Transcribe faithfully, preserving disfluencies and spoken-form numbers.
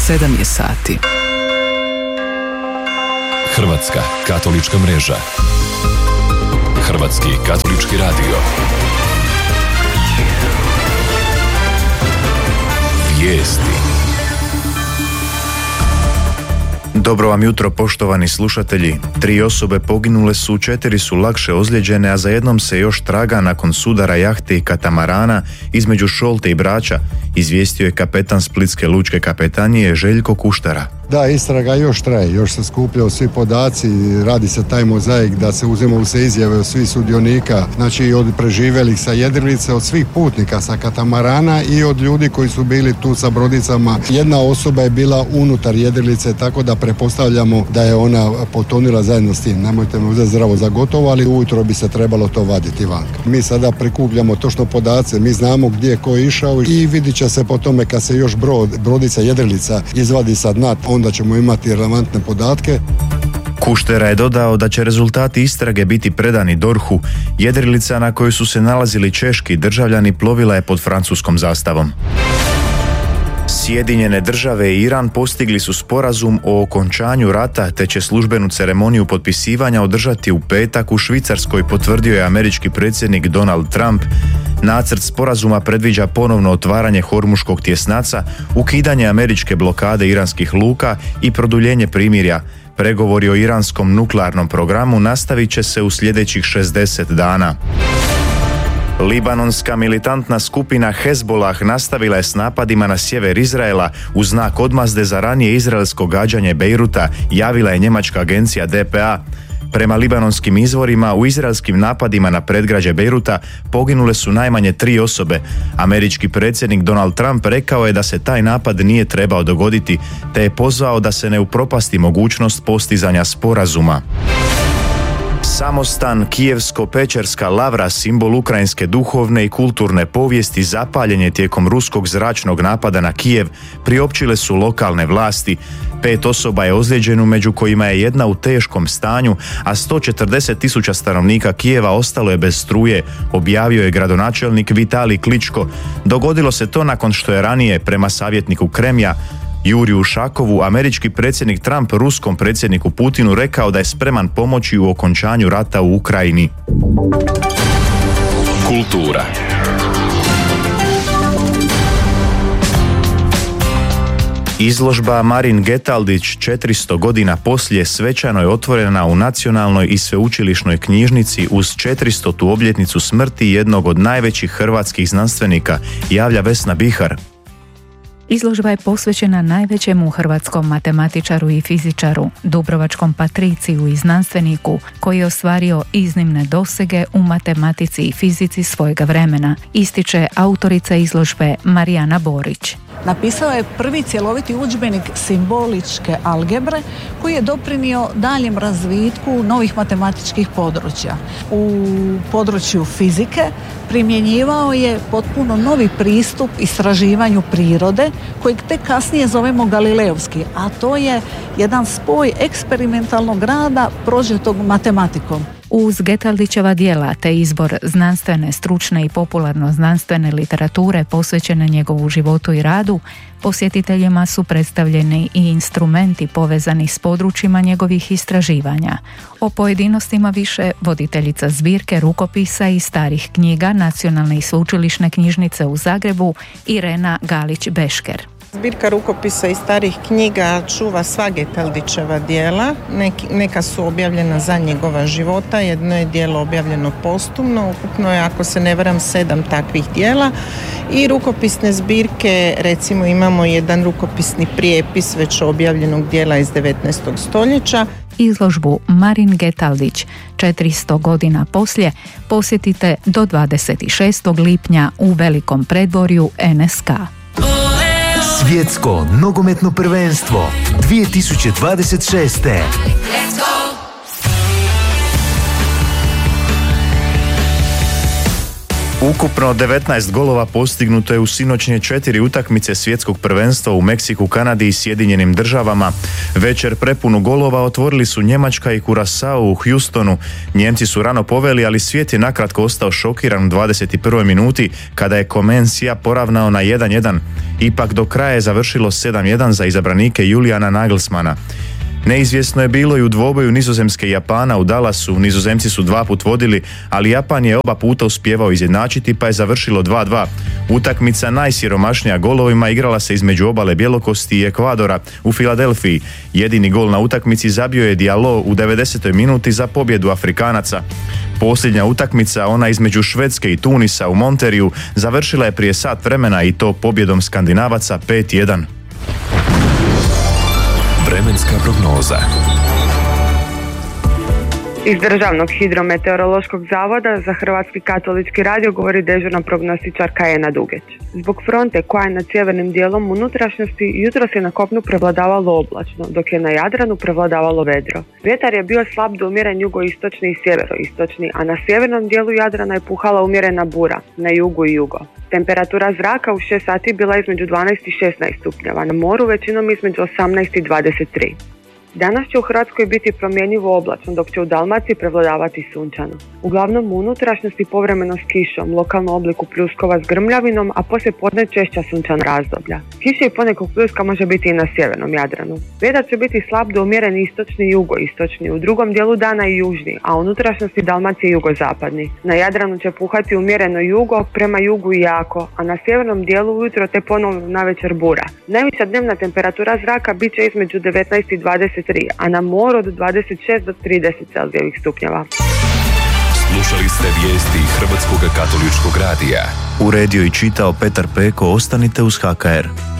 sedam je sati. Hrvatska katolička mreža. Hrvatski katolički radio. Vijesti. Dobro vam jutro, poštovani slušatelji. Tri osobe poginule su, četiri su lakše ozlijeđene, a za jednom se još traga nakon sudara jahte i katamarana između Šolte i Brača, izvijestio je kapetan Splitske lučke kapetanije Željko Kuštara. Da, istraga još traje, još se skupljaju svi podaci, radi se taj mozaik da se uzimaju se izjave od svih sudionika, znači od preživjelih sa jedrilice, od svih putnika sa katamarana i od ljudi koji su bili tu sa brodicama. Jedna osoba je bila unutar jedrilice, tako da pretpostavljamo da je ona potonila zajedno s tim. Nemojte me uzeti zdravo za gotovo, ali ujutro bi se trebalo to vaditi vanka. Mi sada prikupljamo točno podace, mi znamo gdje je ko išao i vidit će se po tome kad se još brod, brodica jedrilica izvadi sa dna, onda ćemo imati relevantne podatke. Kuštera je dodao da će rezultati istrage biti predani dorhu. Jedrilica na kojoj su se nalazili češki državljani plovila je pod francuskom zastavom. Sjedinjene države i Iran postigli su sporazum o okončanju rata, te će službenu ceremoniju potpisivanja održati u petak u Švicarskoj, potvrdio je američki predsjednik Donald Trump. Nacrt sporazuma predviđa ponovno otvaranje Hormuškog tjesnaca, ukidanje američke blokade iranskih luka i produljenje primirja. Pregovori o iranskom nuklearnom programu nastavit će se u sljedećih šezdeset dana. Libanonska militantna skupina Hezbollah nastavila je s napadima na sjever Izraela u znak odmazde za ranije izraelsko gađanje Bejruta, javila je njemačka agencija D P A. Prema libanonskim izvorima, u izraelskim napadima na predgrađe Bejruta poginule su najmanje tri osobe. Američki predsjednik Donald Trump rekao je da se taj napad nije trebao dogoditi, te je pozvao da se ne upropasti mogućnost postizanja sporazuma. Samostan Kijevsko-Pečerska lavra, simbol ukrajinske duhovne i kulturne povijesti, zapaljen je tijekom ruskog zračnog napada na Kijev, priopćile su lokalne vlasti. Pet osoba je ozlijeđeno, među kojima je jedna u teškom stanju, a sto četrdeset tisuća stanovnika Kijeva ostalo je bez struje, objavio je gradonačelnik Vitalij Kličko. Dogodilo se to nakon što je ranije, prema savjetniku Kremlja Juriju Ušakovu, američki predsjednik Trump ruskom predsjedniku Putinu rekao da je spreman pomoći u okončanju rata u Ukrajini. Kultura. Izložba Marin Getaldić četiristo godina poslije svečano je otvorena u Nacionalnoj i sveučilišnoj knjižnici uz četiristotu obljetnicu smrti jednog od najvećih hrvatskih znanstvenika, javlja Vesna Bihar. Izložba je posvećena najvećemu hrvatskom matematičaru i fizičaru, dubrovačkom patriciju i znanstveniku koji je ostvario iznimne dosege u matematici i fizici svojega vremena, ističe autorica izložbe Marijana Borić. Napisao je prvi cjeloviti udžbenik simboličke algebre koji je doprinio daljem razvitku novih matematičkih područja. U području fizike primjenjivao je potpuno novi pristup istraživanju prirode kojeg tek kasnije zovemo Galilejovski, a to je jedan spoj eksperimentalnog rada prožetog matematikom. Uz Getaldićeva djela te izbor znanstvene, stručne i popularno-znanstvene literature posvećene njegovu životu i radu, posjetiteljima su predstavljeni i instrumenti povezani s područjima njegovih istraživanja. O pojedinostima više voditeljica zbirke rukopisa i starih knjiga Nacionalne i sveučilišne knjižnice u Zagrebu Irena Galić-Bešker. Zbirka rukopisa i starih knjiga čuva sva Getaldićeva djela. Neki, neka su objavljena za njegova života, jedno je djelo objavljeno postumno, ukupno je, ako se ne varam, sedam takvih djela. I rukopisne zbirke, recimo imamo jedan rukopisni prijepis već objavljenog djela iz devetnaestog stoljeća. Izložbu Marin Getaldić četiristo godina poslije posjetite do dvadeset šestog lipnja u Velikom predvorju N S K. Svjetsko nogometno prvenstvo dvije tisuće dvadeset šeste. Ukupno devetnaest golova postignuto je u sinoćnje četiri utakmice svjetskog prvenstva u Meksiku, Kanadi i Sjedinjenim državama. Večer prepunu golova otvorili su Njemačka i Curaçao u Houstonu. Njemci su rano poveli, ali svijet je nakratko ostao šokiran u dvadeset prvoj minuti kada je Comensija poravnao na jedan jedan. Ipak do kraja je završilo sedam jedan za izabranike Julijana Nagelsmana. Neizvjesno je bilo i u dvoboju Nizozemske i Japana u Dallasu. Nizozemci su dva put vodili, ali Japan je oba puta uspijevao izjednačiti pa je završilo dva dva. Utakmica najsiromašnija golovima igrala se između obale Bjelokosti i Ekvadora u Filadelfiji. Jedini gol na utakmici zabio je Diallo u devedesetoj minuti za pobjedu Afrikanaca. Posljednja utakmica, ona između Švedske i Tunisa u Monteriju, završila je prije sat vremena i to pobjedom Skandinavaca pet jedan. Vremenska prognoza. Iz Državnog hidrometeorološkog zavoda za Hrvatski katolički radio govori dežurna prognostičarka Ena Dugeć. Zbog fronte koja je nad sjevernim dijelom unutrašnjosti, jutros je na kopnu prevladavalo oblačno, dok je na Jadranu prevladavalo vedro. Vjetar je bio slab do umjeren jugoistočni i sjeveroistočni, a na sjevernom dijelu Jadrana je puhala umjerena bura, na jugu i jugo. Temperatura zraka u šest sati bila između dvanaest i šesnaest stupnjeva, na moru većinom između osamnaest i dvadeset tri. Danas će u Hrvatskoj biti promjenjivo oblačno, dok će u Dalmaciji prevladavati sunčano. Uglavnom u unutrašnjosti povremeno s kišom, lokalno obliku pljuskova s grmljavinom, a poslije podne češća sunčana razdoblja. Kiša i ponekog pljuska može biti i na sjevernom Jadranu. Vjetar će biti slab do umjeren istočni i jugoistočni, u drugom dijelu dana i južni, a u unutrašnjosti Dalmacije jugozapadni. Na Jadranu će puhati umjereno jugo, prema jugu i jako, a na sjevernom dijelu ujutro te ponovno navečer bura. Najviša dnevna temperatura zraka bit će između devetnaest i dvadeset tri, a na moru od dvadeset šest do trideset celzijevih stupnjeva. Slušali ste vijesti Hrvatskog katoličkog radija. Uredio i čitao Petar Peko. Ostanite uz H K R.